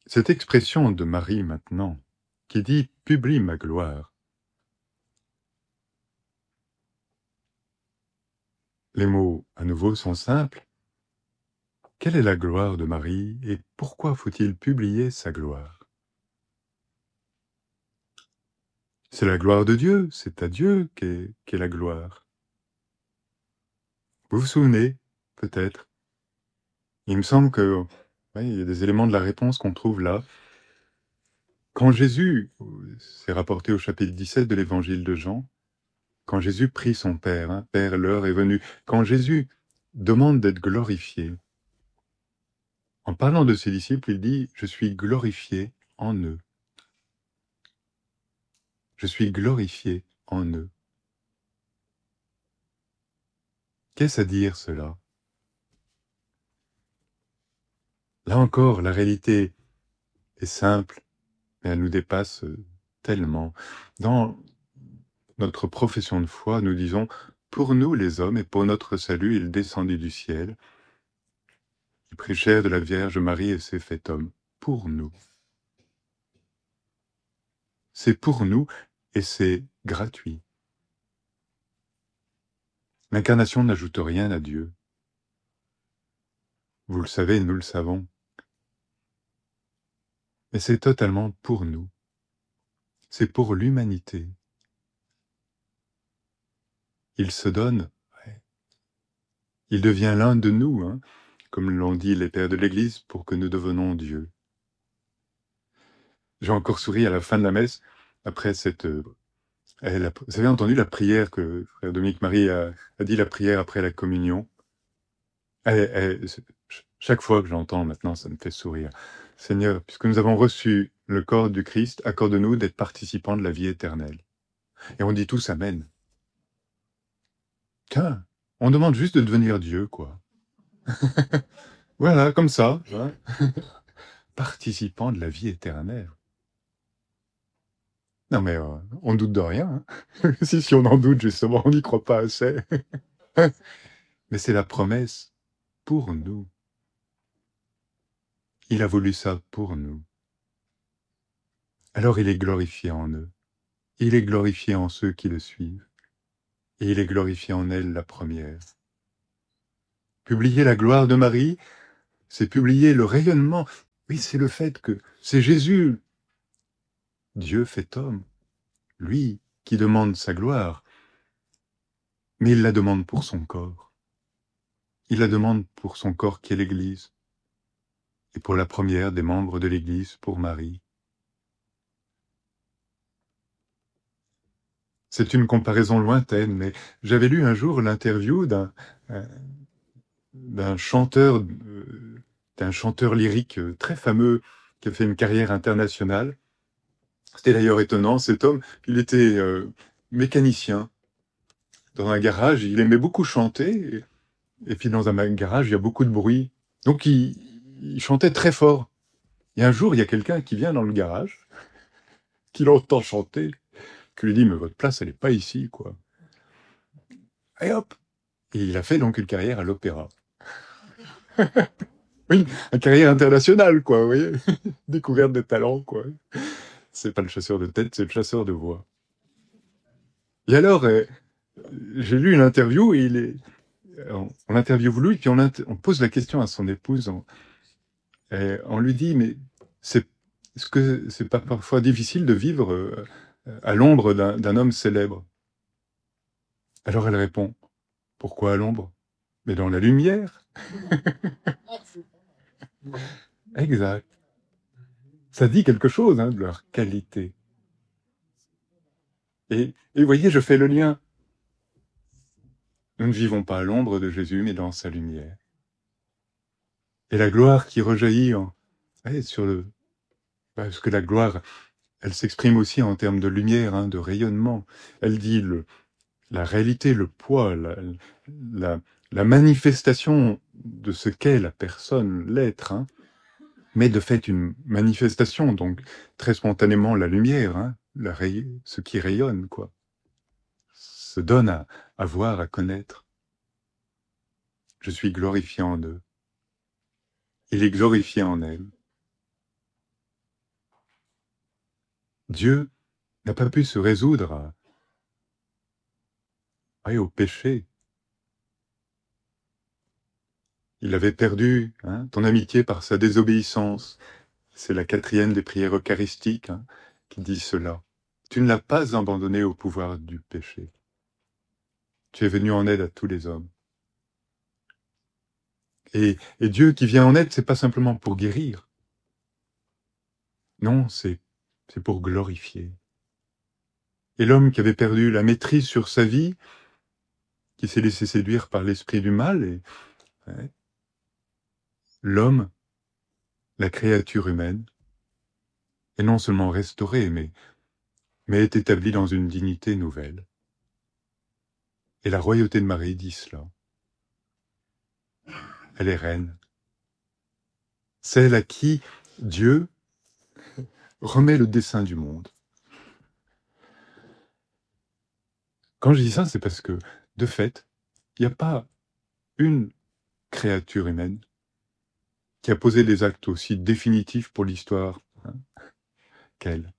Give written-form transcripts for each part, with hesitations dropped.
Cette expression de Marie maintenant, qui dit « publie ma gloire », les mots à nouveau sont simples. Quelle est la gloire de Marie et pourquoi faut-il publier sa gloire? C'est la gloire de Dieu, c'est à Dieu qu'est la gloire. Vous vous souvenez, peut-être? Il me semble que, ouais, il y a des éléments de la réponse qu'on trouve là. Quand Jésus, c'est rapporté au chapitre 17 de l'évangile de Jean, quand Jésus prie son Père, « Père, l'heure est venue », quand Jésus demande d'être glorifié, en parlant de ses disciples, il dit « Je suis glorifié en eux. Je suis glorifié en eux. » Qu'est-ce à dire cela? Là encore, la réalité est simple, mais elle nous dépasse tellement. Dans notre profession de foi, nous disons « Pour nous les hommes et pour notre salut, il descendit du ciel. Il prit chair de la Vierge Marie et s'est fait homme. » Pour nous. C'est pour nous et c'est gratuit. L'incarnation n'ajoute rien à Dieu. Vous le savez, nous le savons. Mais c'est totalement pour nous. C'est pour l'humanité. Il se donne. Ouais. Il devient l'un de nous, comme l'ont dit les pères de l'Église, pour que nous devenions Dieu. J'ai encore souri à la fin de la messe, après cette... vous avez entendu la prière que frère Dominique Marie a dit, la prière après la communion. Chaque fois que j'entends maintenant, ça me fait sourire. Seigneur, puisque nous avons reçu le corps du Christ, accorde-nous d'être participants de la vie éternelle. Et on dit tous Amen. Tiens, on demande juste de devenir Dieu, quoi. Voilà, comme ça. Participants de la vie éternelle. Non mais on doute de rien. Si on en doute, justement, on n'y croit pas assez. Mais c'est la promesse pour nous. Il a voulu ça pour nous. Alors il est glorifié en eux. Il est glorifié en ceux qui le suivent. Et il est glorifié en elle, la première. Publier la gloire de Marie, c'est publier le rayonnement. Oui, c'est le fait que c'est Jésus, Dieu fait homme, lui qui demande sa gloire. Mais il la demande pour son corps. Il la demande pour son corps qui est l'Église. Et pour la première des membres de l'Église, pour Marie. C'est une comparaison lointaine, mais j'avais lu un jour l'interview d'un chanteur lyrique très fameux qui a fait une carrière internationale. C'était d'ailleurs étonnant, cet homme, il était mécanicien dans un garage, il aimait beaucoup chanter, et puis dans un garage, il y a beaucoup de bruit. Donc il chantait très fort. Et un jour, il y a quelqu'un qui vient dans le garage, qui l'entend chanter, qui lui dit « Mais votre place, elle n'est pas ici, quoi. » Et hop! Et il a fait donc une carrière à l'opéra. Oui, une carrière internationale, quoi, vous voyez. Découverte de talent, quoi. C'est pas le chasseur de tête, c'est le chasseur de voix. Et alors, j'ai lu une interview, et on interviewe lui, puis on pose la question à son épouse, on lui dit, mais est-ce que c'est pas parfois difficile de vivre à l'ombre d'un homme célèbre? Alors elle répond, pourquoi à l'ombre? Mais dans la lumière. Exact. Ça dit quelque chose de leur qualité. Et vous voyez, je fais le lien. Nous ne vivons pas à l'ombre de Jésus, mais dans sa lumière. Et la gloire qui rejaillit parce que la gloire, elle s'exprime aussi en termes de lumière, de rayonnement. Elle dit la réalité, le poids, la manifestation de ce qu'est la personne, l'être, mais de fait une manifestation, donc très spontanément la lumière, ce qui rayonne, quoi, se donne à voir, à connaître. Je suis glorifié en eux. Il est glorifié en elle. Dieu n'a pas pu se résoudre au péché. Il avait perdu ton amitié par sa désobéissance. C'est la 4e des prières eucharistiques qui dit cela. Tu ne l'as pas abandonné au pouvoir du péché. Tu es venu en aide à tous les hommes. Et Dieu qui vient en aide, c'est pas simplement pour guérir. Non, c'est pour glorifier. Et l'homme qui avait perdu la maîtrise sur sa vie, qui s'est laissé séduire par l'esprit du mal, l'homme, la créature humaine, est non seulement restaurée, mais est établie dans une dignité nouvelle. Et la royauté de Marie dit cela. Elle est reine. Celle à qui Dieu remet le dessein du monde. Quand je dis ça, c'est parce que, de fait, il n'y a pas une créature humaine qui a posé des actes aussi définitifs pour l'histoire qu'elle.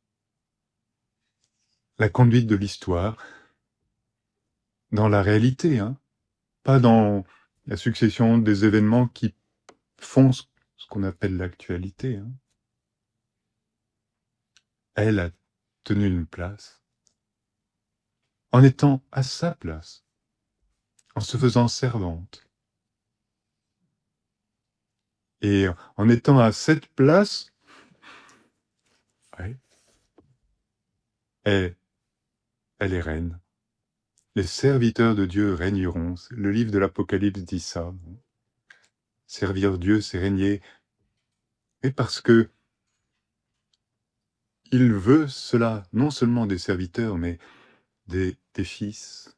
La conduite de l'histoire dans la réalité, pas dans la succession des événements qui font ce qu'on appelle l'actualité. Elle a tenu une place en étant à sa place, en se faisant servante. Et en étant à cette place, elle est reine. Les serviteurs de Dieu régneront. Le livre de l'Apocalypse dit ça. Servir Dieu, c'est régner. Et parce que il veut cela, non seulement des serviteurs, mais des fils.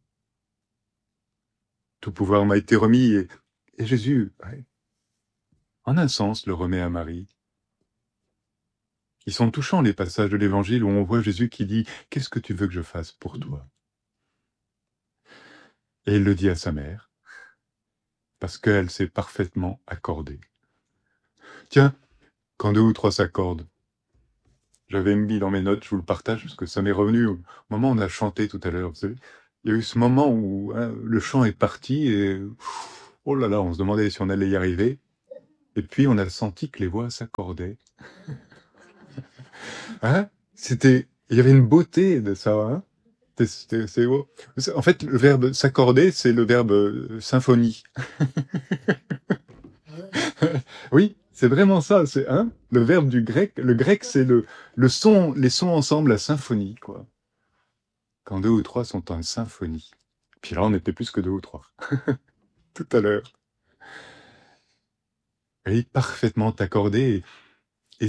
Tout pouvoir m'a été remis et Jésus, en un sens, le remet à Marie. Ils sont touchants, les passages de l'Évangile où on voit Jésus qui dit « Qu'est-ce que tu veux que je fasse pour toi ?» Et il le dit à sa mère, parce qu'elle s'est parfaitement accordée. Tiens, quand 2 ou 3 s'accordent, j'avais mis dans mes notes, je vous le partage, parce que ça m'est revenu au moment où on a chanté tout à l'heure. Il y a eu ce moment où le chant est parti et oh là là, on se demandait si on allait y arriver. Et puis on a senti que les voix s'accordaient. Il y avait une beauté de ça. C'est beau. En fait, le verbe s'accorder, c'est le verbe symphonie. Oui, c'est vraiment ça. C'est le verbe du grec. Le grec, c'est le son, les sons ensemble, la symphonie, quoi. Quand 2 ou 3 sont en symphonie. Puis là, on était plus que 2 ou 3. Tout à l'heure. Elle est parfaitement accordée. Et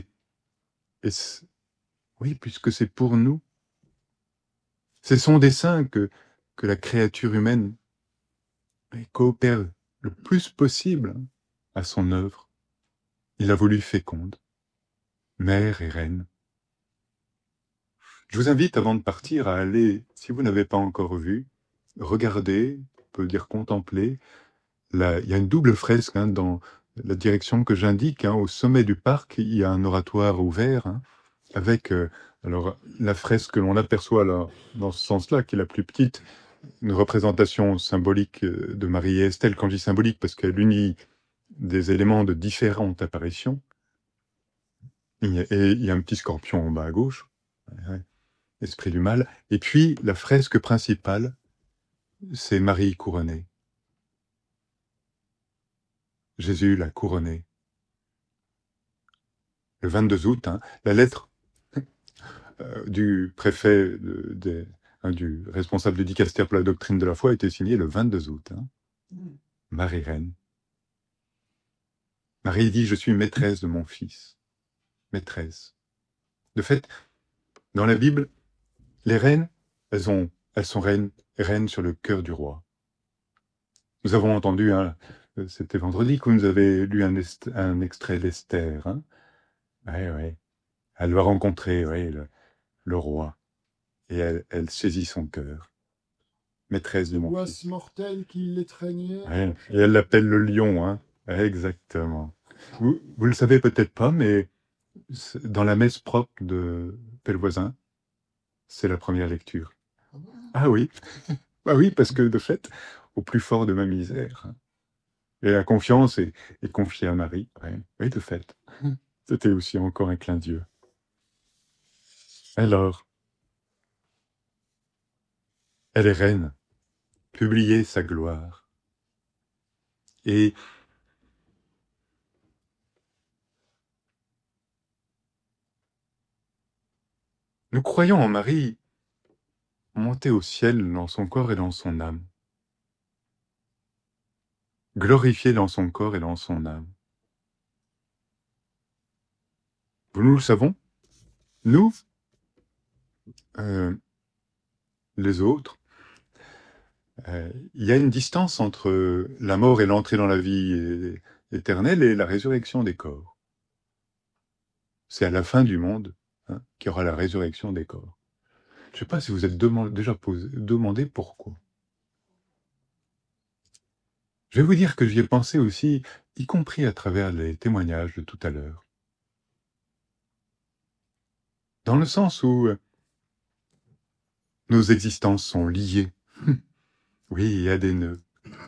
oui, puisque c'est pour nous. C'est son dessein que la créature humaine coopère le plus possible à son œuvre. Il a voulu féconde, mère et reine. Je vous invite, avant de partir, à aller, si vous n'avez pas encore vu, regarder, on peut dire contempler. Il y a une double fresque dans la direction que j'indique. Au sommet du parc, il y a un oratoire ouvert avec alors la fresque que l'on aperçoit là, dans ce sens-là, qui est la plus petite, une représentation symbolique de Marie et Estelle. Quand je dis symbolique, parce qu'elle unit des éléments de différentes apparitions. Et il y a un petit scorpion en bas à gauche, esprit du mal. Et puis, la fresque principale, c'est Marie couronnée. Jésus l'a couronnée. Le 22 août, la lettre du préfet, du responsable du dicastère pour la doctrine de la foi a été signée le 22 août. Marie reine. Marie dit « Je suis maîtresse de mon fils ». Maîtresse. De fait, dans la Bible, les reines, elles sont reines sur le cœur du roi. Nous avons entendu, c'était vendredi que vous nous avez lu un extrait d'Esther. Ouais. Elle va rencontrer le roi. Et elle saisit son cœur. Maîtresse de mon fils. Mortelle qui l'étreignait. Et elle l'appelle le lion. Exactement. Vous le savez peut-être pas, mais Dans la messe propre de Pellevoisin, c'est la première lecture. Ah bon? Ah oui, bah oui, parce que de fait, au plus fort de ma misère, et la confiance est confiée à Marie. Ouais. Oui, de fait, c'était aussi encore un clin d'yeux. Alors, elle est reine, publiez sa gloire. Et nous croyons en Marie monter au ciel dans son corps et dans son âme, glorifiée dans son corps et dans son âme. Nous le savons, nous, euh, les autres, il y a une distance entre la mort et l'entrée dans la vie éternelle et la résurrection des corps. C'est à la fin du monde qu'il y aura la résurrection des corps. Je ne sais pas si vous êtes déjà demandé pourquoi. Je vais vous dire que j'y ai pensé aussi, y compris à travers les témoignages de tout à l'heure. Dans le sens où nos existences sont liées. Oui, il y a des nœuds.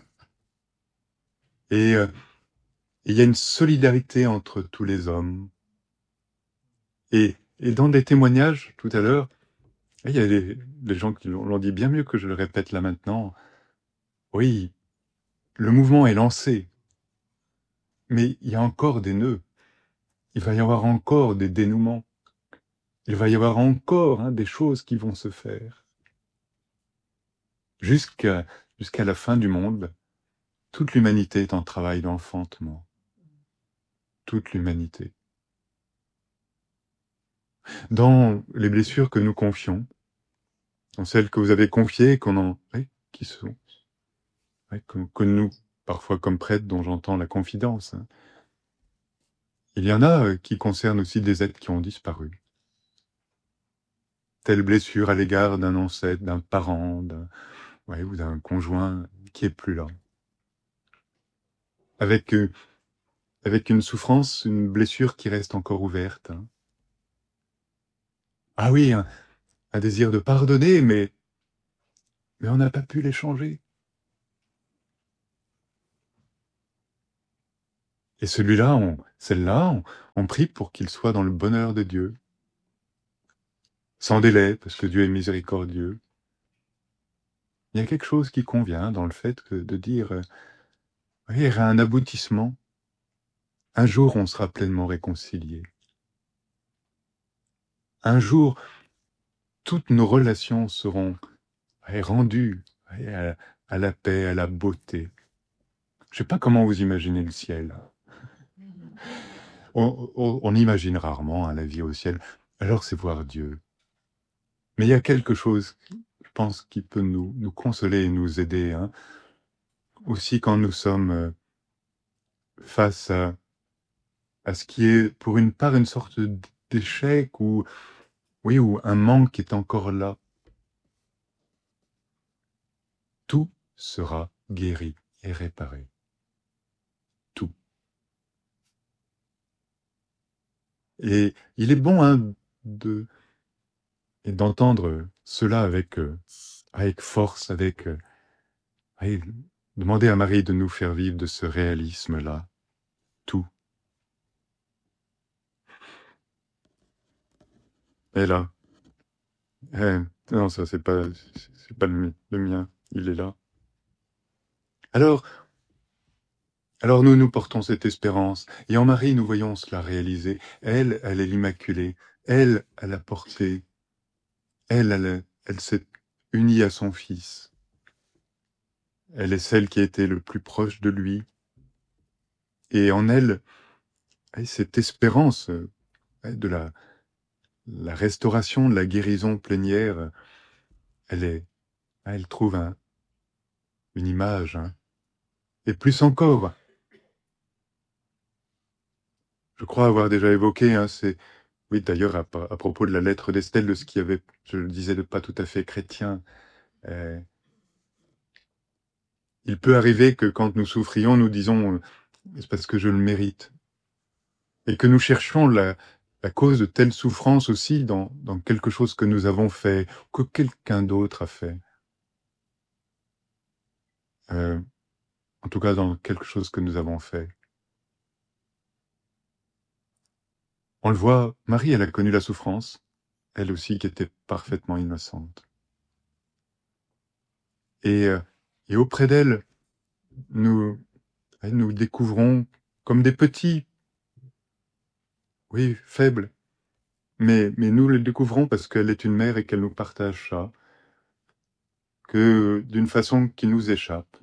Et il y a une solidarité entre tous les hommes. Et dans des témoignages, tout à l'heure, il y a des gens qui l'ont dit bien mieux que je le répète là maintenant. Oui, le mouvement est lancé, mais il y a encore des nœuds. Il va y avoir encore des dénouements. Il va y avoir encore des choses qui vont se faire. Jusqu'à la fin du monde, toute l'humanité est en travail d'enfantement. Toute l'humanité. Dans les blessures que nous confions, dans celles que vous avez confiées, qui sont, que nous, parfois comme prêtres, dont j'entends la confidence, il y en a qui concernent aussi des êtres qui ont disparu. Telle blessure à l'égard d'un ancêtre, d'un parent, ou d'un conjoint qui est plus là. Avec une souffrance, une blessure qui reste encore ouverte. Ah oui, un désir de pardonner, mais on n'a pas pu l'échanger. Et celle-là, on prie pour qu'il soit dans le bonheur de Dieu. Sans délai, parce que Dieu est miséricordieux. Il y a quelque chose qui convient dans le fait de dire, il y aura un aboutissement. Un jour, on sera pleinement réconciliés. Un jour, toutes nos relations seront rendues à la paix, à la beauté. Je ne sais pas comment vous imaginez le ciel. On imagine rarement la vie au ciel. Alors c'est voir Dieu. Mais il y a quelque chose, je pense, qui peut nous consoler et nous aider. Aussi quand nous sommes face à ce qui est, pour une part, une sorte d'échec ou un manque est encore là. Tout sera guéri et réparé. Tout. Et il est bon d'entendre cela avec force, demander à Marie de nous faire vivre de ce réalisme-là. Tout. Et là. Non, ça, c'est pas le mien. Il est là. Alors nous portons cette espérance. Et en Marie, nous voyons cela réaliser. Elle est l'Immaculée. Elle a porté. Elle s'est unie à son Fils. Elle est celle qui a été le plus proche de lui. Et en elle, cette espérance de la restauration, de la guérison plénière, elle trouve une image. Et plus encore, je crois avoir déjà évoqué, oui, d'ailleurs, à propos de la lettre d'Estelle, de ce qui avait, je le disais, de pas tout à fait chrétien. Il peut arriver que quand nous souffrions, nous disons, c'est parce que je le mérite. Et que nous cherchions à cause de telles souffrances aussi dans quelque chose que nous avons fait, que quelqu'un d'autre a fait. En tout cas, dans quelque chose que nous avons fait. On le voit, Marie, elle a connu la souffrance, elle aussi qui était parfaitement innocente. Et auprès d'elle, nous découvrons comme des petits, oui, faibles, mais nous le découvrons parce qu'elle est une mère et qu'elle nous partage ça, que d'une façon qui nous échappe.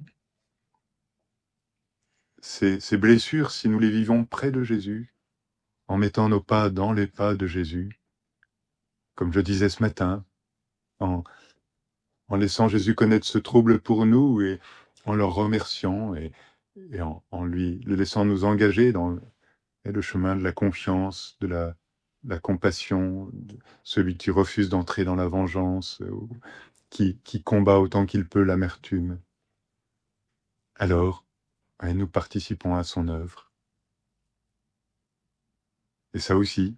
Ces blessures, si nous les vivons près de Jésus, en mettant nos pas dans les pas de Jésus, comme je disais ce matin, en laissant Jésus connaître ce trouble pour nous et en le remerciant et en le laissant nous engager dans le chemin de la confiance, de la compassion, de celui qui refuse d'entrer dans la vengeance, qui combat autant qu'il peut l'amertume. Alors, nous participons à son œuvre. Et ça aussi,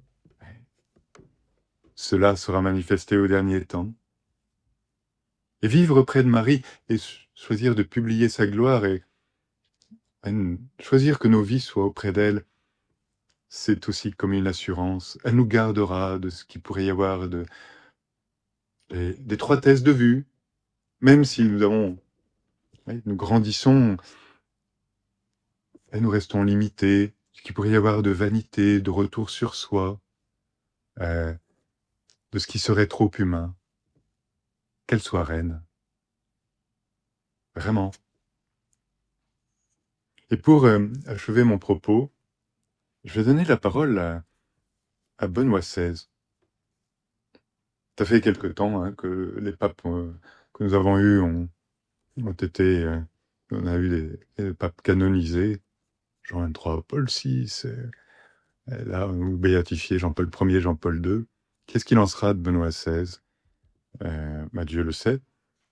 cela sera manifesté au dernier temps. Et vivre près de Marie et choisir de publier sa gloire et choisir que nos vies soient auprès d'elle, c'est aussi comme une assurance. Elle nous gardera de ce qu'il pourrait y avoir d'étroitesse de vue, même si nous grandissons et nous restons limités, ce qu'il pourrait y avoir de vanité, de retour sur soi, de ce qui serait trop humain. Qu'elle soit reine. Vraiment. Et pour achever mon propos, je vais donner la parole à Benoît XVI. Ça fait quelque temps que les papes que nous avons eus ont été... on a eu des papes canonisés. Jean XXIII, Paul VI, là, on béatifié Jean-Paul Ier, Jean-Paul II. Qu'est-ce qu'il en sera de Benoît XVI Dieu le sait.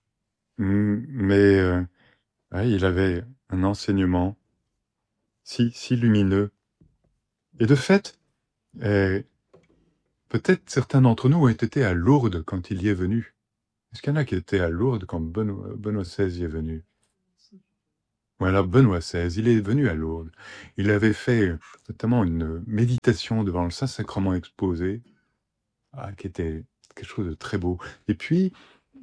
Mais il avait un enseignement si lumineux. Et de fait, peut-être certains d'entre nous ont été à Lourdes quand il y est venu. Est-ce qu'il y en a qui étaient à Lourdes quand Benoît XVI y est venu? Voilà, Benoît XVI, il est venu à Lourdes. Il avait fait notamment une méditation devant le Saint-Sacrement exposé, qui était quelque chose de très beau. Et puis,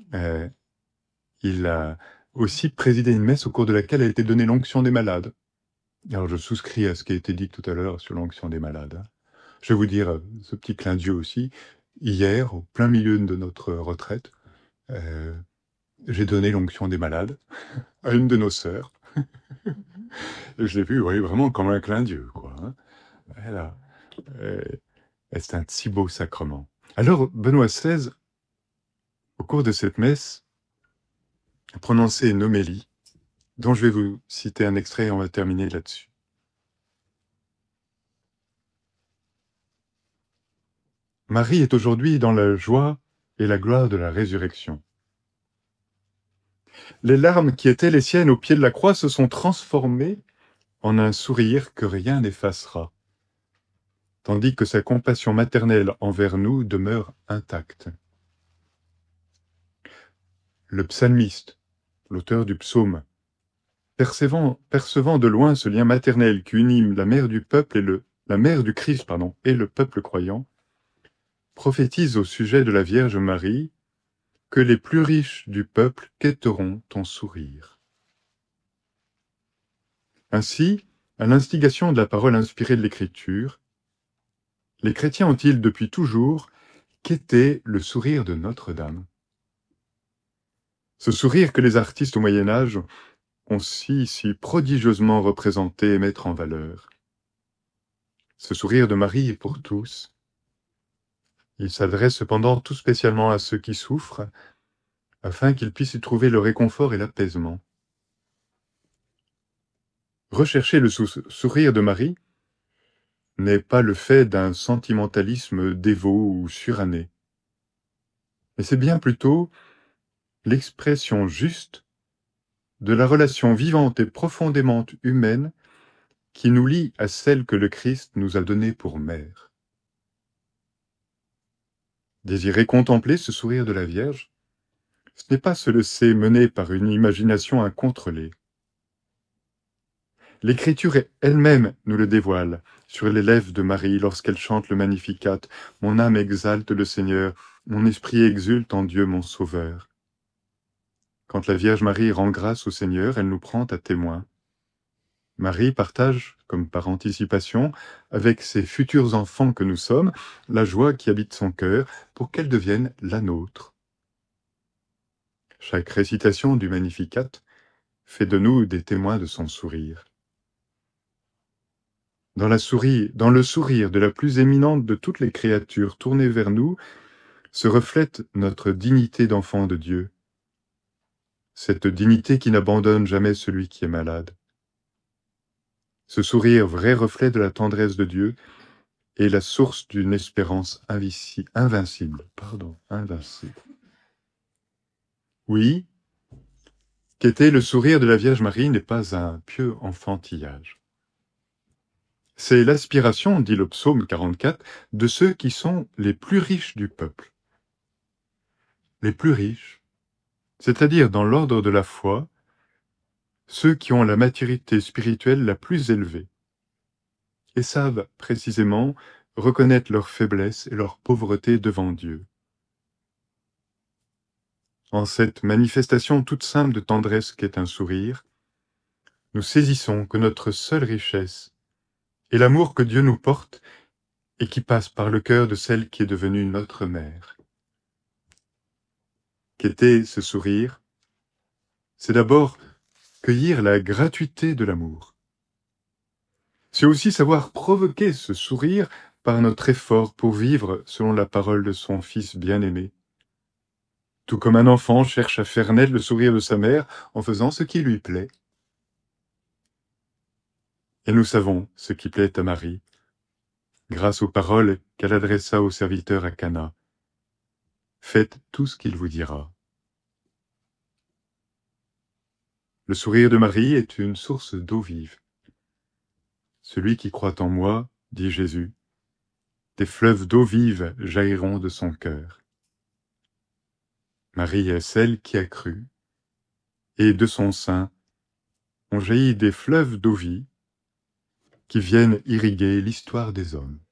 il a aussi présidé une messe au cours de laquelle a été donnée l'onction des malades. Alors, je souscris à ce qui a été dit tout à l'heure sur l'onction des malades. Je vais vous dire ce petit clin d'yeux aussi. Hier, au plein milieu de notre retraite, j'ai donné l'onction des malades à une de nos sœurs. Et je l'ai vu, oui, vraiment comme un clin d'yeux, quoi. Voilà. C'est un si beau sacrement. Alors, Benoît XVI, au cours de cette messe, a prononcé une homélie, dont je vais vous citer un extrait et on va terminer là-dessus. Marie est aujourd'hui dans la joie et la gloire de la résurrection. Les larmes qui étaient les siennes au pied de la croix se sont transformées en un sourire que rien n'effacera, tandis que sa compassion maternelle envers nous demeure intacte. Le psalmiste, l'auteur du psaume, percevant de loin ce lien maternel qui unit la mère du peuple la mère du Christ, et le peuple croyant, prophétise au sujet de la Vierge Marie que les plus riches du peuple quêteront ton sourire. Ainsi, à l'instigation de la parole inspirée de l'Écriture, les chrétiens ont-ils depuis toujours quêté le sourire de Notre-Dame. Ce sourire que les artistes au Moyen-Âge ont si prodigieusement représenté et mettre en valeur. Ce sourire de Marie est pour tous. Il s'adresse cependant tout spécialement à ceux qui souffrent, afin qu'ils puissent y trouver le réconfort et l'apaisement. Rechercher le sourire de Marie n'est pas le fait d'un sentimentalisme dévot ou suranné, mais c'est bien plutôt l'expression juste de la relation vivante et profondément humaine qui nous lie à celle que le Christ nous a donnée pour mère. Désirer contempler ce sourire de la Vierge, ce n'est pas se laisser mener par une imagination incontrôlée. L'Écriture elle-même nous le dévoile sur les lèvres de Marie lorsqu'elle chante le Magnificat. « Mon âme exalte le Seigneur, mon esprit exulte en Dieu mon Sauveur. » Quand la Vierge Marie rend grâce au Seigneur, elle nous prend à témoin. Marie partage, comme par anticipation, avec ses futurs enfants que nous sommes, la joie qui habite son cœur pour qu'elle devienne la nôtre. Chaque récitation du Magnificat fait de nous des témoins de son sourire. Dans le sourire de la plus éminente de toutes les créatures tournées vers nous, se reflète notre dignité d'enfant de Dieu. Cette dignité qui n'abandonne jamais celui qui est malade. Ce sourire, vrai reflet de la tendresse de Dieu, est la source d'une espérance invincible. Oui, qu'était le sourire de la Vierge Marie n'est pas un pieux enfantillage. C'est l'aspiration, dit le psaume 44, de ceux qui sont les plus riches du peuple. Les plus riches, c'est-à-dire dans l'ordre de la foi, ceux qui ont la maturité spirituelle la plus élevée et savent précisément reconnaître leur faiblesse et leur pauvreté devant Dieu. En cette manifestation toute simple de tendresse qu'est un sourire, nous saisissons que notre seule richesse est l'amour que Dieu nous porte et qui passe par le cœur de celle qui est devenue notre mère. Qu'était ce sourire? C'est d'abord cueillir la gratuité de l'amour. C'est aussi savoir provoquer ce sourire par notre effort pour vivre selon la parole de son Fils bien-aimé. Tout comme un enfant cherche à faire naître le sourire de sa mère en faisant ce qui lui plaît. Et nous savons ce qui plaît à Marie, grâce aux paroles qu'elle adressa aux serviteurs à Cana. Faites tout ce qu'il vous dira. Le sourire de Marie est une source d'eau vive. Celui qui croit en moi, dit Jésus, des fleuves d'eau vive jailliront de son cœur. Marie est celle qui a cru, et de son sein ont jailli des fleuves d'eau vive qui viennent irriguer l'histoire des hommes.